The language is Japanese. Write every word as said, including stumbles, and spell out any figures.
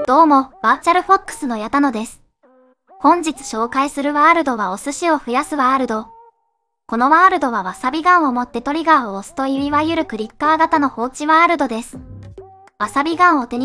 どうも、バーチャルフォックスの矢田野です。本日紹介するワールドはお寿司を増やすワールド。このワールドはわさびガンを持ってトリガーを押すといういわゆるクリッカー型の放置ワールドです。わさびガンを手に